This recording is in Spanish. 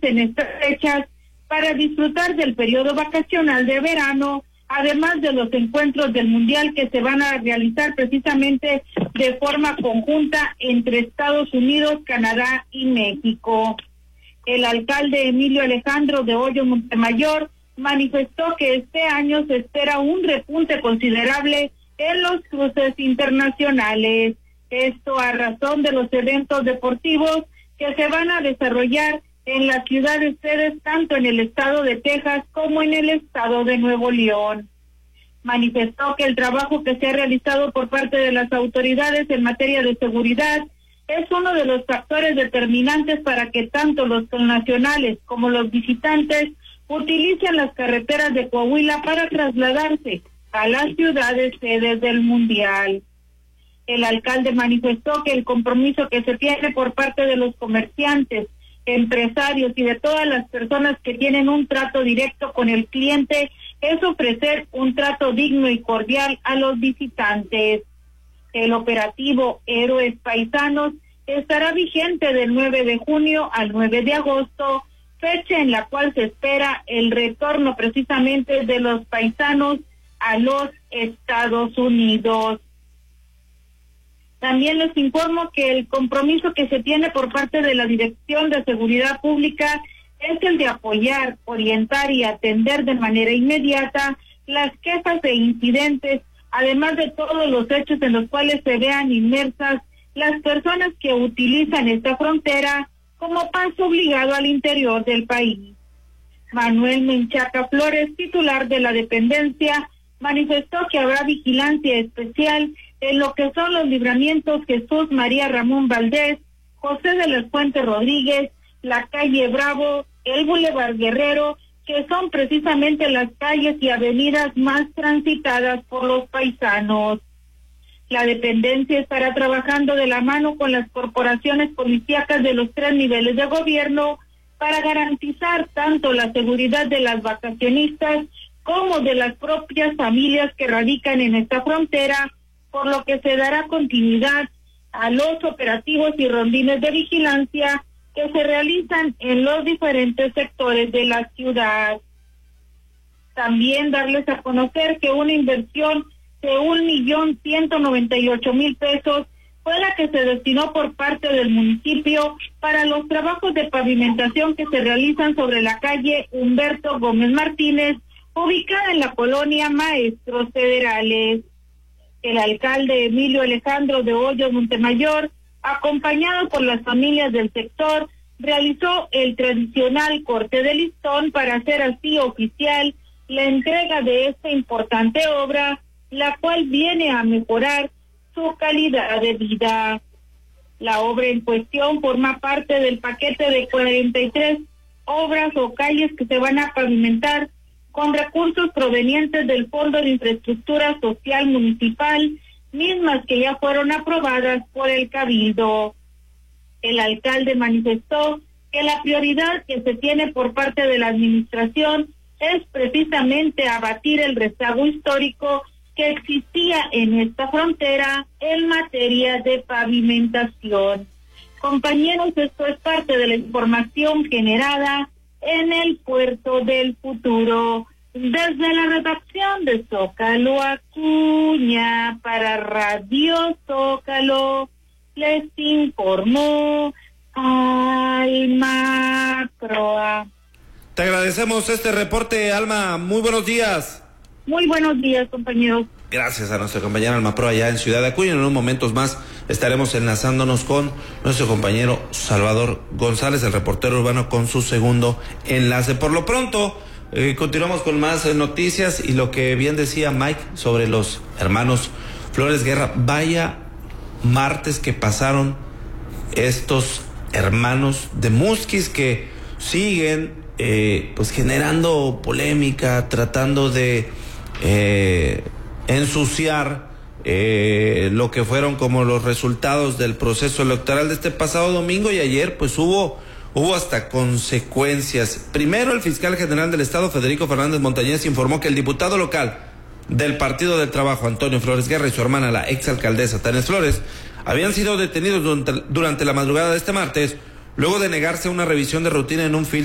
en estas fechas para disfrutar del periodo vacacional de verano, además de los encuentros del Mundial que se van a realizar precisamente de forma conjunta entre Estados Unidos, Canadá y México. El alcalde Emilio Alejandro de Hoyos Montemayor manifestó que este año se espera un repunte considerable en los cruces internacionales. Esto a razón de los eventos deportivos que se van a desarrollar en las ciudades sedes tanto en el estado de Texas como en el estado de Nuevo León. Manifestó que el trabajo que se ha realizado por parte de las autoridades en materia de seguridad es uno de los factores determinantes para que tanto los connacionales como los visitantes utilicen las carreteras de Coahuila para trasladarse a las ciudades sedes del Mundial. El alcalde manifestó que el compromiso que se tiene por parte de los comerciantes, empresarios y de todas las personas que tienen un trato directo con el cliente es ofrecer un trato digno y cordial a los visitantes. El operativo Héroes Paisanos estará vigente del 9 de junio al 9 de agosto, fecha en la cual se espera el retorno precisamente de los paisanos a los Estados Unidos. También les informo que el compromiso que se tiene por parte de la Dirección de Seguridad Pública es el de apoyar, orientar y atender de manera inmediata las quejas e incidentes, además de todos los hechos en los cuales se vean inmersas las personas que utilizan esta frontera como paso obligado al interior del país. Manuel Menchaca Flores, titular de la dependencia, manifestó que habrá vigilancia especial en lo que son los libramientos Jesús María Ramón Valdés, José de las Fuentes Rodríguez, la calle Bravo, el Boulevard Guerrero, que son precisamente las calles y avenidas más transitadas por los paisanos. La dependencia estará trabajando de la mano con las corporaciones policíacas de los 3 niveles de gobierno para garantizar tanto la seguridad de las vacacionistas como de las propias familias que radican en esta frontera, por lo que se dará continuidad a los operativos y rondines de vigilancia que se realizan en los diferentes sectores de la ciudad. También darles a conocer que una inversión de 1,198,000 pesos fue la que se destinó por parte del municipio para los trabajos de pavimentación que se realizan sobre la calle Humberto Gómez Martínez, ubicada en la colonia Maestros Federales. El alcalde Emilio Alejandro de Hoyos Montemayor, acompañado por las familias del sector, realizó el tradicional corte de listón para hacer así oficial la entrega de esta importante obra, la cual viene a mejorar su calidad de vida. La obra en cuestión forma parte del paquete de 43 obras o calles que se van a pavimentar con recursos provenientes del Fondo de Infraestructura Social Municipal, mismas que ya fueron aprobadas por el Cabildo. El alcalde manifestó que la prioridad que se tiene por parte de la administración es precisamente abatir el rezago histórico que existía en esta frontera en materia de pavimentación. Compañeros, esto es parte de la información generada en el Puerto del Futuro. Desde la redacción de Zócalo Acuña para Radio Zócalo, les informó Alma Croa. Te agradecemos este reporte, Alma. Muy buenos días. Muy buenos días, compañeros. Gracias a nuestra compañera Alma Pro allá en Ciudad de Acuña. En unos momentos más estaremos enlazándonos con nuestro compañero Salvador González, el reportero urbano, con su segundo enlace. Por lo pronto, continuamos con más noticias y lo que bien decía Mike sobre los hermanos Flores Guerra. Vaya martes que pasaron estos hermanos de Musquis que siguen pues generando polémica, tratando de ensuciar lo que fueron como los resultados del proceso electoral de este pasado domingo, y ayer pues hubo hasta consecuencias. Primero, el fiscal general del estado, Federico Fernández Montañez, informó que el diputado local del Partido del Trabajo, Antonio Flores Guerra, y su hermana, la exalcaldesa Tania Flores, habían sido detenidos durante la madrugada de este martes, luego de negarse a una revisión de rutina en un filtro